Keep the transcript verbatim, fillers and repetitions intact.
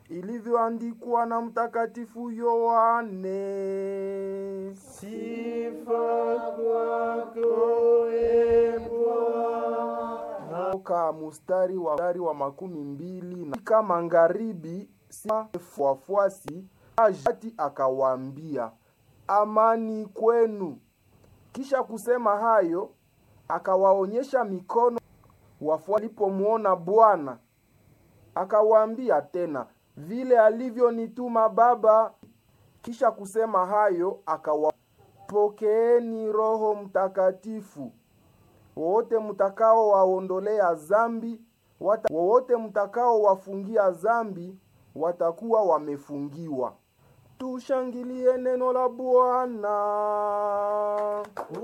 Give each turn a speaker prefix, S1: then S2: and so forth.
S1: ilivyoandikwa na Mtakatifu Yohane.
S2: Sifa kwako e Bwana.
S1: Ka mustari wa, mustari wa makumi mbili na kama magharibi wafuasi ajati akawaambia, amani kwenu. Kisha kusema hayo akawaonyesha mikono. Wafuasi walipomuona Bwana akawaambia tena, vile alivyonituma Baba. Kisha kusema hayo akawapokeeni Roho Mtakatifu. Wowote mtakao waondolea zambi, wata, wowote mtakao wafungia zambi, watakuwa wamefungiwa. Tushangilie neno la Bwana.